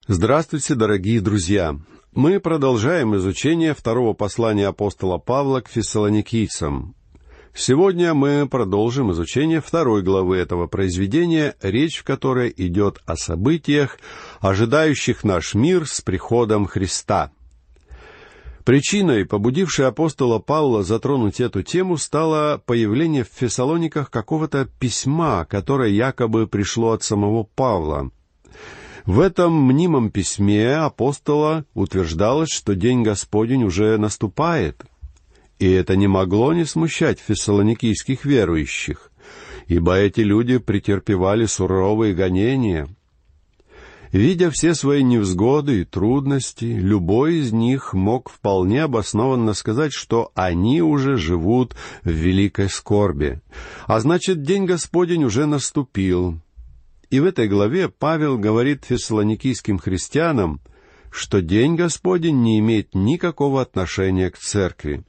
Здравствуйте, дорогие друзья! Мы продолжаем изучение второго послания апостола Павла к фессалоникийцам. Сегодня мы продолжим изучение второй главы этого произведения, речь в которой идет о событиях, ожидающих наш мир с приходом Христа. Причиной, побудившей апостола Павла затронуть эту тему, стало появление в Фессалониках какого-то письма, которое якобы пришло от самого Павла. В этом мнимом письме апостола утверждалось, что День Господень уже наступает. И это не могло не смущать фессалоникийских верующих, ибо эти люди претерпевали суровые гонения. Видя все свои невзгоды и трудности, любой из них мог вполне обоснованно сказать, что они уже живут в великой скорби, а значит, День Господень уже наступил. И в этой главе Павел говорит фессалоникийским христианам, что День Господень не имеет никакого отношения к церкви.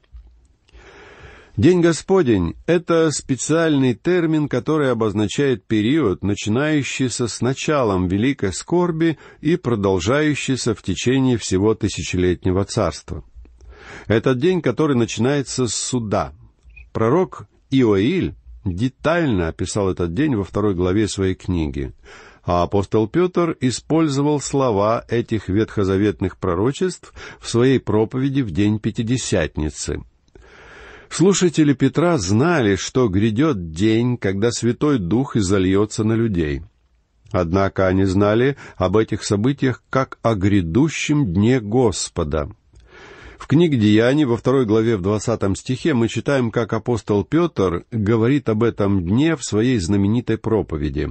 День Господень — это специальный термин, который обозначает период, начинающийся с началом великой скорби и продолжающийся в течение всего тысячелетнего царства. Это день, который начинается с суда. Пророк Иоиль детально описал этот день во 2 главе своей книги, а апостол Петр использовал слова этих ветхозаветных пророчеств в своей проповеди в день Пятидесятницы. Слушатели Петра знали, что грядет день, когда Святой Дух изольется на людей. Однако они знали об этих событиях как о грядущем дне Господа. В книге «Деяний» во 2 главе в 20 стихе мы читаем, как апостол Петр говорит об этом дне в своей знаменитой проповеди.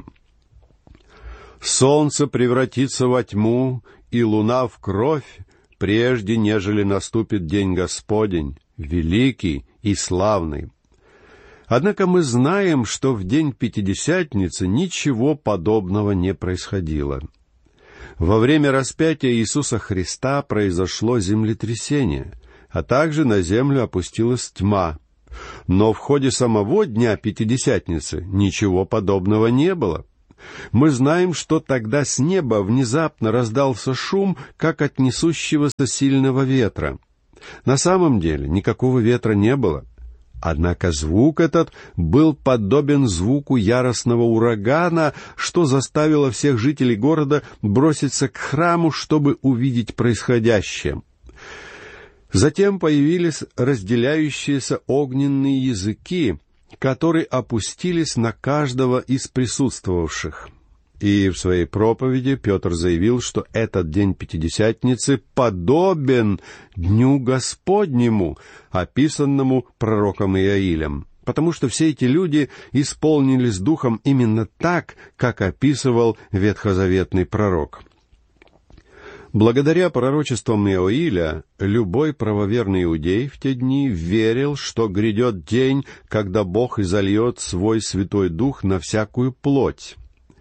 «Солнце превратится во тьму, и луна в кровь, прежде нежели наступит день Господень, великий и славный». Однако мы знаем, что в день Пятидесятницы ничего подобного не происходило. Во время распятия Иисуса Христа произошло землетрясение, а также на землю опустилась тьма. Но в ходе самого дня Пятидесятницы ничего подобного не было. Мы знаем, что тогда с неба внезапно раздался шум, как от несущегося сильного ветра. На самом деле никакого ветра не было. Однако звук этот был подобен звуку яростного урагана, что заставило всех жителей города броситься к храму, чтобы увидеть происходящее. Затем появились разделяющиеся огненные языки, которые опустились на каждого из присутствовавших. И в своей проповеди Петр заявил, что этот день Пятидесятницы подобен Дню Господнему, описанному пророком Иоилем, потому что все эти люди исполнились Духом именно так, как описывал ветхозаветный пророк. Благодаря пророчествам Иоиля, любой правоверный иудей в те дни верил, что грядет день, когда Бог изольет свой Святой Дух на всякую плоть.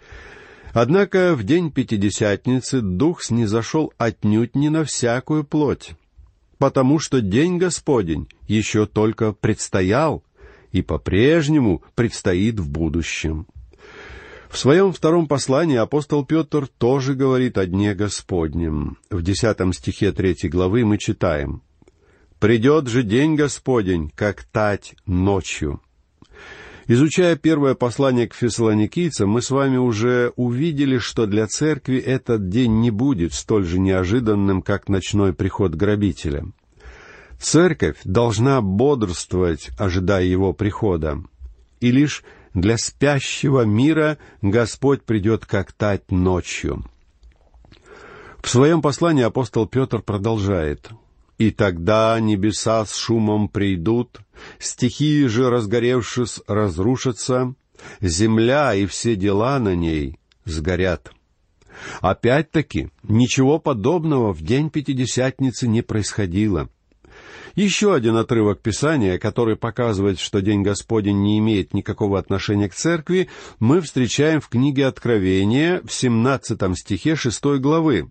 Однако в день Пятидесятницы Дух снизошел отнюдь не на всякую плоть, потому что День Господень еще только предстоял и по-прежнему предстоит в будущем. В своем 2 послании апостол Петр тоже говорит о Дне Господнем. В 10 стихе 3 главы мы читаем: «Придет же день Господень, как тать ночью». Изучая первое послание к фессалоникийцам, мы с вами уже увидели, что для церкви этот день не будет столь же неожиданным, как ночной приход грабителя. Церковь должна бодрствовать, ожидая его прихода. И лишь для спящего мира Господь придет как тать ночью. В своем послании апостол Петр продолжает: «И тогда небеса с шумом придут, стихии же, разгоревшись, разрушатся, земля и все дела на ней сгорят». Опять-таки, ничего подобного в день Пятидесятницы не происходило. Еще один отрывок Писания, который показывает, что День Господень не имеет никакого отношения к церкви, мы встречаем в книге Откровения в 17 стихе 6 главы.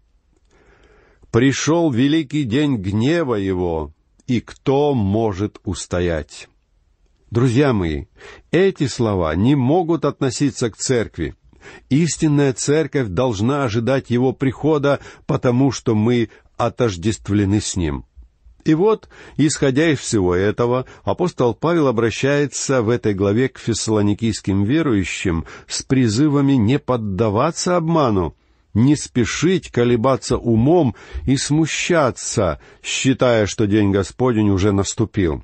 «Пришел великий день гнева его, и кто может устоять?» Друзья мои, эти слова не могут относиться к церкви. Истинная церковь должна ожидать Его прихода, потому что мы отождествлены с Ним. И вот, исходя из всего этого, апостол Павел обращается в этой главе к фессалоникийским верующим с призывами не поддаваться обману, не спешить колебаться умом и смущаться, считая, что день Господень уже наступил.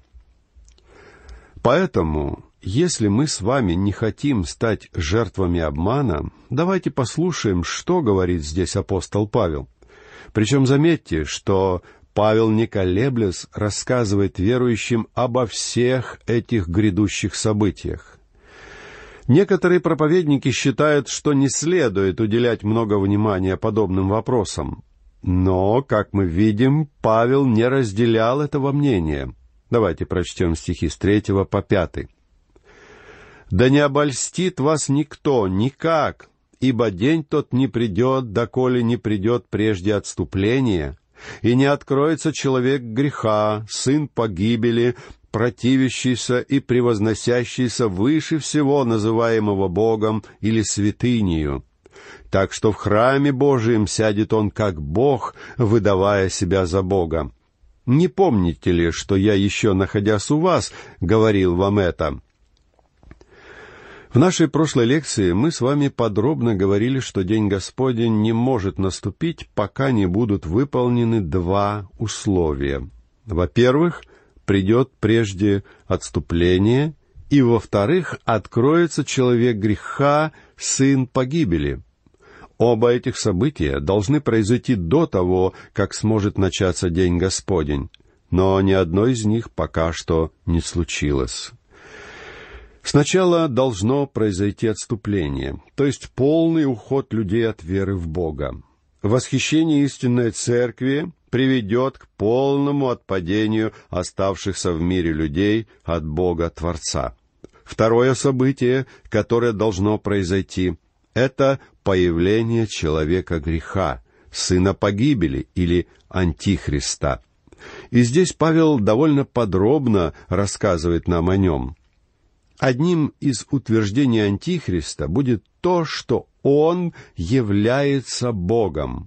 Поэтому, если мы с вами не хотим стать жертвами обмана, давайте послушаем, что говорит здесь апостол Павел. Причем заметьте, что Павел, не колеблясь, рассказывает верующим обо всех этих грядущих событиях. Некоторые проповедники считают, что не следует уделять много внимания подобным вопросам. Но, как мы видим, Павел не разделял этого мнения. Давайте прочтем стихи с 3 по 5. «Да не обольстит вас никто, никак, ибо день тот не придет, доколе не придет прежде отступление, и не откроется человек греха, сын погибели, противящийся и превозносящийся выше всего, называемого Богом или святынею. Так что в храме Божием сядет он как Бог, выдавая себя за Бога. Не помните ли, что я еще, находясь у вас, говорил вам это?» В нашей прошлой лекции мы с вами подробно говорили, что День Господень не может наступить, пока не будут выполнены два условия. Во-первых, придет прежде отступление, и, во-вторых, откроется человек греха, сын погибели. Оба этих события должны произойти до того, как сможет начаться День Господень, но ни одно из них пока что не случилось. Сначала должно произойти отступление, то есть полный уход людей от веры в Бога. Восхищение истинной церкви приведет к полному отпадению оставшихся в мире людей от Бога Творца. Второе событие, которое должно произойти, это появление человека греха, сына погибели или Антихриста. И здесь Павел довольно подробно рассказывает нам о нем. Одним из утверждений Антихриста будет то, что он является Богом.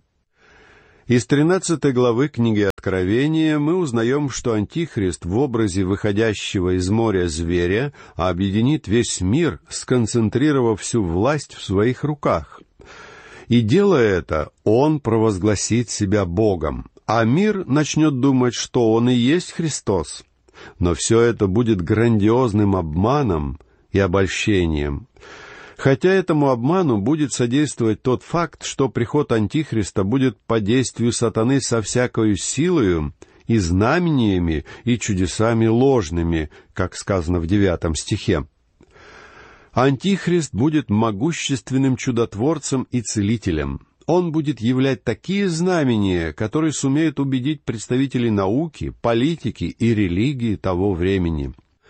Из 13 главы книги Откровения мы узнаем, что Антихрист в образе выходящего из моря зверя объединит весь мир, сконцентрировав всю власть в своих руках. И делая это, он провозгласит себя Богом, а мир начнет думать, что он и есть Христос. Но все это будет грандиозным обманом и обольщением. Хотя этому обману будет содействовать тот факт, что приход Антихриста будет по действию сатаны со всякою силою и знамениями и чудесами ложными, как сказано в 9 стихе. Антихрист будет могущественным чудотворцем и целителем. Он будет являть такие знамения, которые сумеют убедить представителей науки, политики и религии того времени.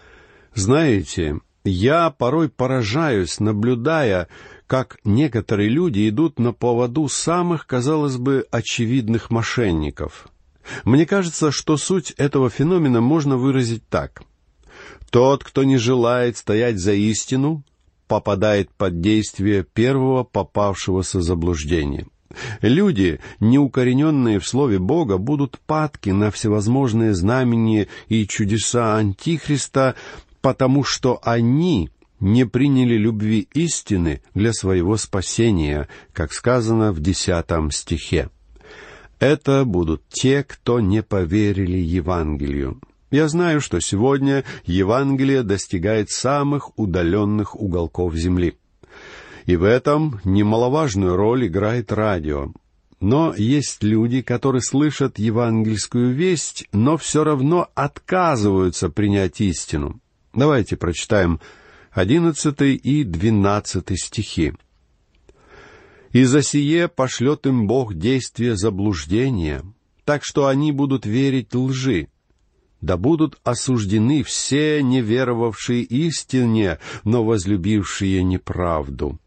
Знаете, я порой поражаюсь, наблюдая, как некоторые люди идут на поводу самых, казалось бы, очевидных мошенников. Мне кажется, что суть этого феномена можно выразить так. Тот, кто не желает стоять за истину, попадает под действие первого попавшегося заблуждения. Люди, неукорененные в Слове Бога, будут падки на всевозможные знамения и чудеса Антихриста, потому что они не приняли любви истины для своего спасения, как сказано в 10 стихе. Это будут те, кто не поверили Евангелию. Я знаю, что сегодня Евангелие достигает самых удаленных уголков земли. И в этом немаловажную роль играет радио. Но есть люди, которые слышат евангельскую весть, но все равно отказываются принять истину. Давайте прочитаем 11 и 12 стихи. «И за сие пошлет им Бог действие заблуждения, так что они будут верить лжи. Да будут осуждены все неверовавшие истине, но возлюбившие неправду».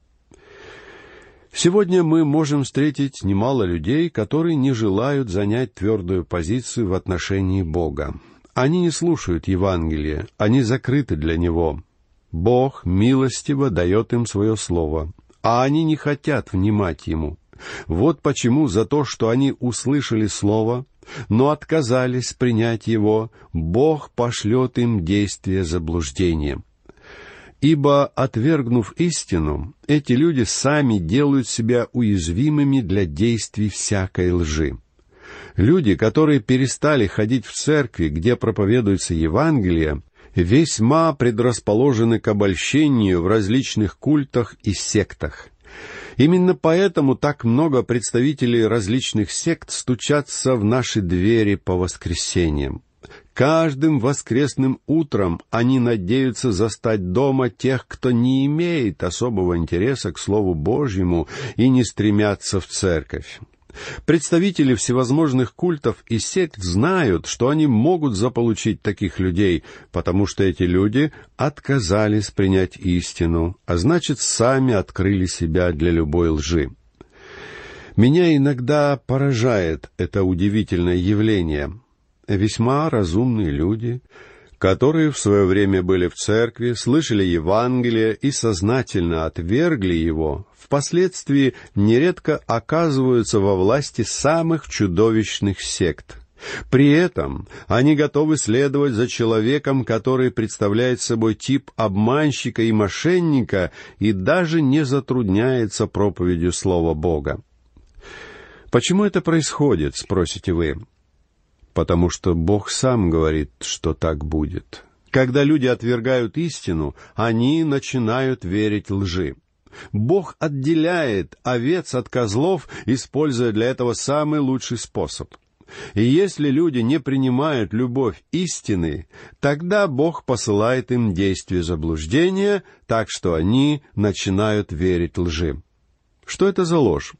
Сегодня мы можем встретить немало людей, которые не желают занять твердую позицию в отношении Бога. Они не слушают Евангелия, они закрыты для Него. Бог милостиво дает им свое слово. а они не хотят внимать ему. Вот почему за то, что они услышали слово, но отказались принять его, Бог пошлет им действие заблуждения. Ибо, отвергнув истину, эти люди сами делают себя уязвимыми для действий всякой лжи. Люди, которые перестали ходить в церкви, где проповедуется Евангелие, весьма предрасположены к обольщению в различных культах и сектах. Именно поэтому так много представителей различных сект стучатся в наши двери по воскресеньям. Каждым воскресным утром они надеются застать дома тех, кто не имеет особого интереса к Слову Божьему и не стремятся в церковь. Представители всевозможных культов и сект знают, что они могут заполучить таких людей, потому что эти люди отказались принять истину, а значит, сами открыли себя для любой лжи. Меня иногда поражает это удивительное явление. Весьма разумные люди, которые в свое время были в церкви, слышали Евангелие и сознательно отвергли его, впоследствии нередко оказываются во власти самых чудовищных сект. При этом они готовы следовать за человеком, который представляет собой тип обманщика и мошенника и даже не затрудняется проповедью Слова Бога. Почему это происходит, спросите вы? Потому что Бог сам говорит, что так будет. Когда люди отвергают истину, они начинают верить лжи. Бог отделяет овец от козлов, используя для этого самый лучший способ. И если люди не принимают любовь истины, тогда Бог посылает им действие заблуждения, так что они начинают верить лжи. Что это за ложь?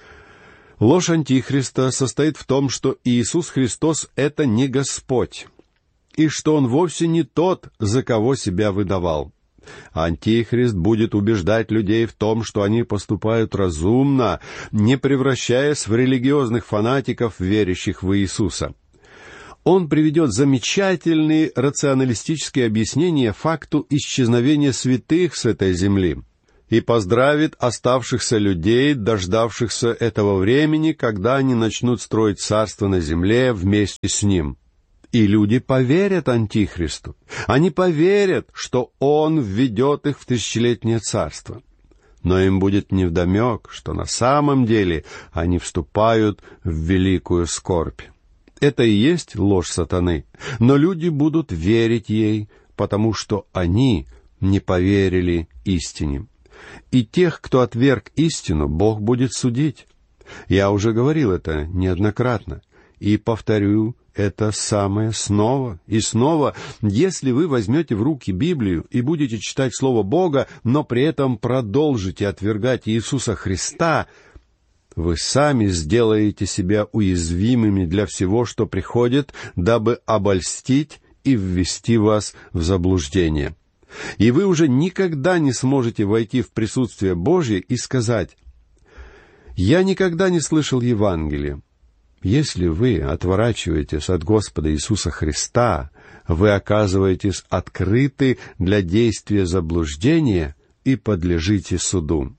Ложь Антихриста состоит в том, что Иисус Христос — это не Господь, и что Он вовсе не тот, за кого себя выдавал. Антихрист будет убеждать людей в том, что они поступают разумно, не превращаясь в религиозных фанатиков, верящих в Иисуса. Он приведет замечательные рационалистические объяснения факту исчезновения святых с этой земли и поздравит оставшихся людей, дождавшихся этого времени, когда они начнут строить царство на земле вместе с ним. И люди поверят Антихристу. Они поверят, что он введет их в тысячелетнее царство. Но им будет невдомек, что на самом деле они вступают в великую скорбь. Это и есть ложь сатаны. Но люди будут верить ей, потому что они не поверили истине. И тех, кто отверг истину, Бог будет судить. Я уже говорил это неоднократно. И повторю это самое снова и снова. Если вы возьмете в руки Библию и будете читать Слово Бога, но при этом продолжите отвергать Иисуса Христа, вы сами сделаете себя уязвимыми для всего, что приходит, дабы обольстить и ввести вас в заблуждение. И вы уже никогда не сможете войти в присутствие Божье и сказать: «Я никогда не слышал Евангелия». Если вы отворачиваетесь от Господа Иисуса Христа, вы оказываетесь открыты для действия заблуждения и подлежите суду.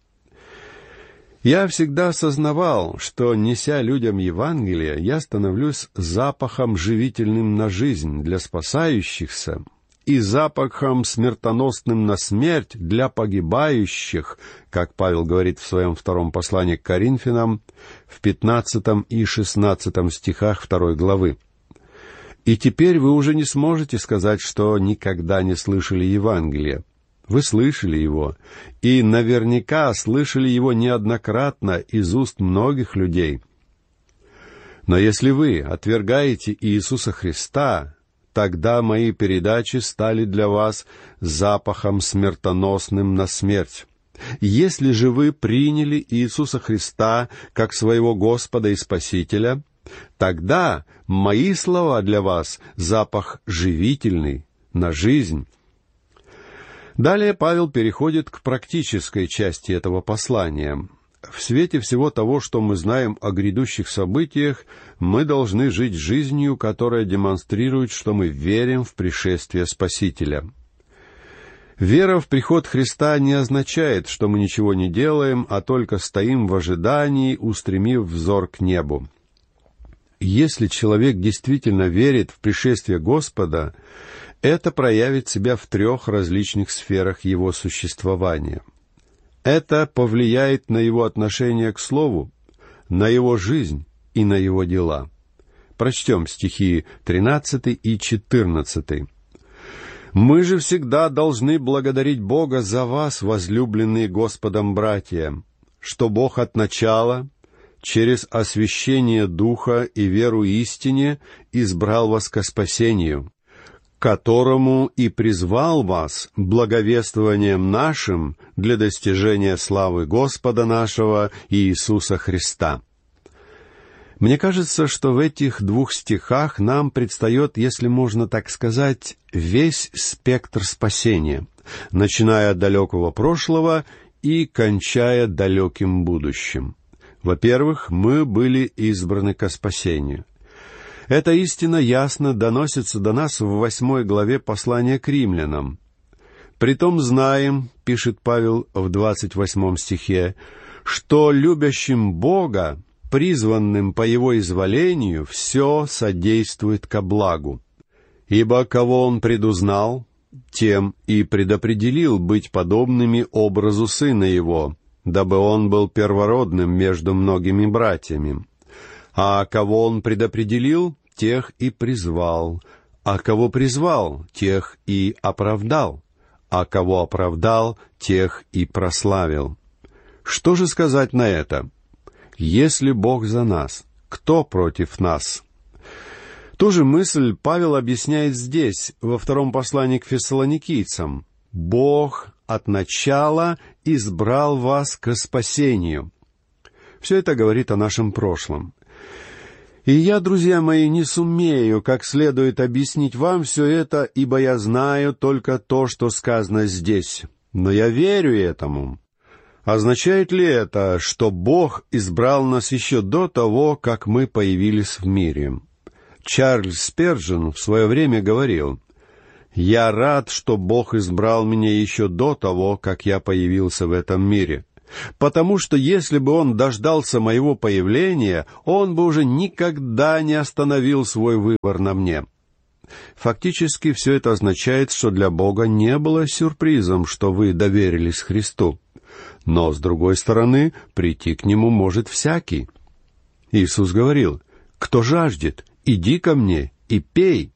Я всегда осознавал, что, неся людям Евангелие, я становлюсь запахом живительным на жизнь для спасающихся и запахом смертоносным на смерть для погибающих, как Павел говорит в своем втором послании к Коринфянам, в 15 и 16 стихах 2 главы. И теперь вы уже не сможете сказать, что никогда не слышали Евангелия. Вы слышали его, и наверняка слышали его неоднократно из уст многих людей. Но если вы отвергаете Иисуса Христа, тогда мои передачи стали для вас запахом смертоносным на смерть. Если же вы приняли Иисуса Христа как своего Господа и Спасителя, тогда мои слова для вас запах живительный на жизнь. Далее Павел переходит к практической части этого послания. В свете всего того, что мы знаем о грядущих событиях, мы должны жить жизнью, которая демонстрирует, что мы верим в пришествие Спасителя. Вера в приход Христа не означает, что мы ничего не делаем, а только стоим в ожидании, устремив взор к небу. Если человек действительно верит в пришествие Господа, это проявит себя в 3 различных сферах его существования. Это повлияет на его отношение к Слову, на его жизнь и на его дела. Прочтем стихи 13 и 14. «Мы же всегда должны благодарить Бога за вас, возлюбленные Господом братья, что Бог от начала, через освящение Духа и веру истине, избрал вас ко спасению, которому и призвал вас благовествованием нашим для достижения славы Господа нашего Иисуса Христа». Мне кажется, что в этих 2 стихах нам предстает, если можно так сказать, весь спектр спасения, начиная от далекого прошлого и кончая далеким будущим. Во-первых, мы были избраны ко спасению. Эта истина ясно доносится до нас в 8 главе послания к римлянам. «Притом знаем, — пишет Павел в 28 стихе, — что любящим Бога, призванным по Его изволению, все содействует ко благу. Ибо кого Он предузнал, тем и предопределил быть подобными образу Сына Его, дабы Он был первородным между многими братьями. А кого Он предопределил, тех и призвал, а кого призвал, тех и оправдал, а кого оправдал, тех и прославил». Что же сказать на это? Если Бог за нас, кто против нас? Ту же мысль Павел объясняет здесь, во 2 послании к фессалоникийцам. «Бог от начала избрал вас ко спасению». Все это говорит о нашем прошлом. И я, друзья мои, не сумею как следует объяснить вам все это, ибо я знаю только то, что сказано здесь. Но я верю этому. Означает ли это, что Бог избрал нас еще до того, как мы появились в мире? Чарльз Спержен в свое время говорил: «Я рад, что Бог избрал меня еще до того, как я появился в этом мире, потому что если бы Он дождался моего появления, Он бы уже никогда не остановил свой выбор на мне». Фактически все это означает, что для Бога не было сюрпризом, что вы доверились Христу. Но, с другой стороны, прийти к Нему может всякий. Иисус говорил: «Кто жаждет, иди ко мне и пей».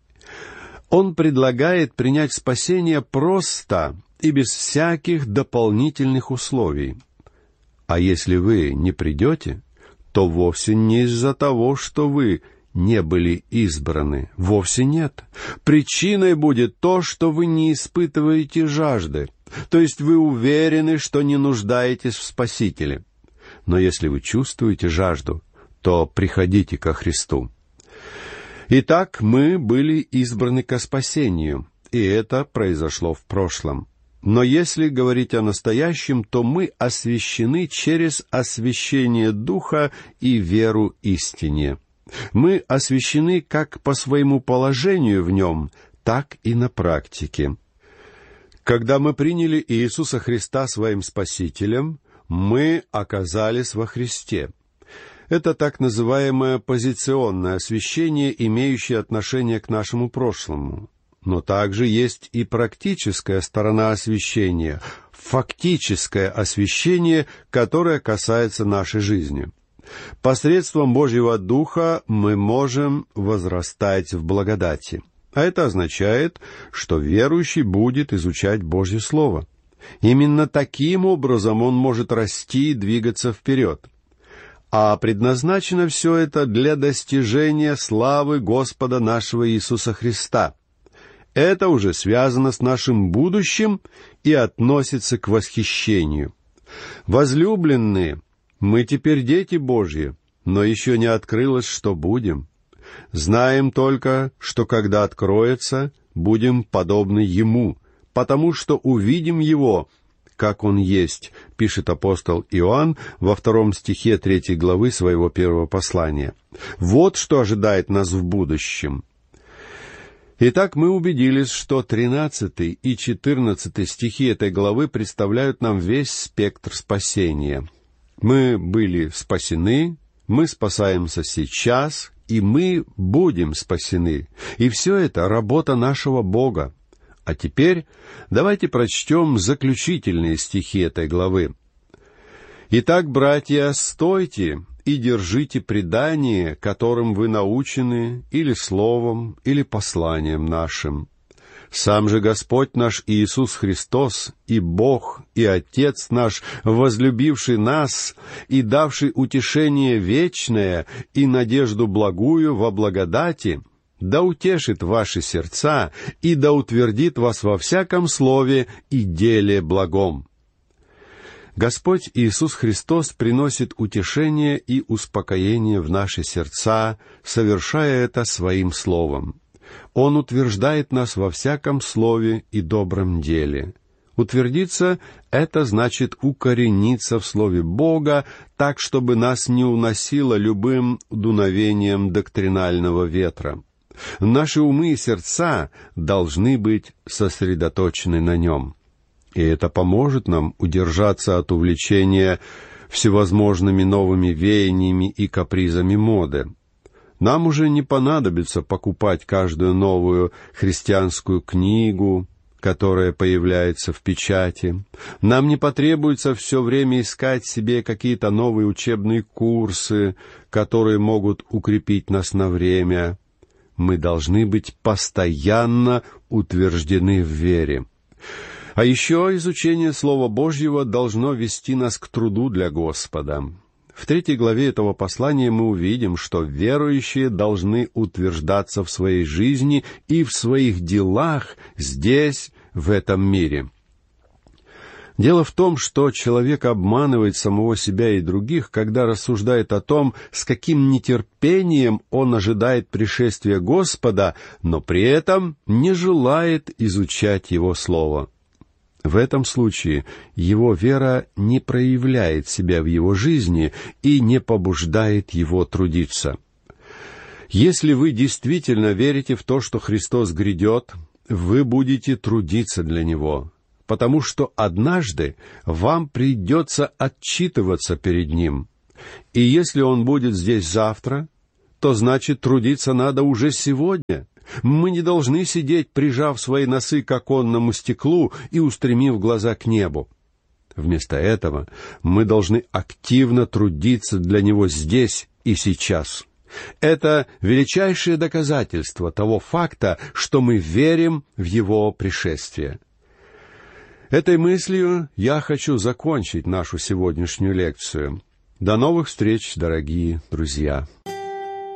Он предлагает принять спасение просто и без всяких дополнительных условий. А если вы не придете, то вовсе не из-за того, что вы не были избраны. Вовсе нет. Причиной будет то, что вы не испытываете жажды. То есть вы уверены, что не нуждаетесь в Спасителе. Но если вы чувствуете жажду, то приходите ко Христу. Итак, мы были избраны ко спасению, и это произошло в прошлом. Но если говорить о настоящем, то мы освящены через освящение Духа и веру истине. Мы освящены как по своему положению в Нем, так и на практике. Когда мы приняли Иисуса Христа своим Спасителем, мы оказались во Христе. Это так называемое позиционное освящение, имеющее отношение к нашему прошлому. Но также есть и практическая сторона освящения, фактическое освящение, которое касается нашей жизни. Посредством Божьего Духа мы можем возрастать в благодати. А это означает, что верующий будет изучать Божье Слово. Именно таким образом он может расти и двигаться вперед. А предназначено все это для достижения славы Господа нашего Иисуса Христа. Это уже связано с нашим будущим и относится к восхищению. Возлюбленные, мы теперь дети Божьи, но еще не открылось, что будем. Знаем только, что когда откроется, будем подобны Ему, потому что увидим Его, как Он есть, пишет апостол Иоанн во 2 стихе 3 главы своего 1 послания. Вот что ожидает нас в будущем. Итак, мы убедились, что 13 и 14 стихи этой главы представляют нам весь спектр спасения. Мы были спасены, мы спасаемся сейчас, и мы будем спасены. И все это работа нашего Бога. А теперь давайте прочтем заключительные стихи этой главы. «Итак, братья, стойте и держите предание, которым вы научены, или словом, или посланием нашим. Сам же Господь наш Иисус Христос, и Бог, и Отец наш, возлюбивший нас и давший утешение вечное и надежду благую во благодати, да утешит ваши сердца и да утвердит вас во всяком слове и деле благом». Господь Иисус Христос приносит утешение и успокоение в наши сердца, совершая это Своим Словом. Он утверждает нас во всяком слове и добром деле. Утвердиться — это значит укорениться в Слове Бога, так, чтобы нас не уносило любым дуновением доктринального ветра. Наши умы и сердца должны быть сосредоточены на Нем. И это поможет нам удержаться от увлечения всевозможными новыми веяниями и капризами моды. Нам уже не понадобится покупать каждую новую христианскую книгу, которая появляется в печати. Нам не потребуется все время искать себе какие-то новые учебные курсы, которые могут укрепить нас на время. Мы должны быть постоянно утверждены в вере. А еще изучение Слова Божьего должно вести нас к труду для Господа. В 3 главе этого послания мы увидим, что верующие должны утверждаться в своей жизни и в своих делах здесь, в этом мире. Дело в том, что человек обманывает самого себя и других, когда рассуждает о том, с каким нетерпением он ожидает пришествия Господа, но при этом не желает изучать Его Слово. В этом случае его вера не проявляет себя в его жизни и не побуждает его трудиться. Если вы действительно верите в то, что Христос грядет, вы будете трудиться для Него, потому что однажды вам придется отчитываться перед Ним. И если Он будет здесь завтра, то значит трудиться надо уже сегодня. Мы не должны сидеть, прижав свои носы к оконному стеклу и устремив глаза к небу. Вместо этого мы должны активно трудиться для Него здесь и сейчас. Это величайшее доказательство того факта, что мы верим в Его пришествие. Этой мыслью я хочу закончить нашу сегодняшнюю лекцию. До новых встреч, дорогие друзья!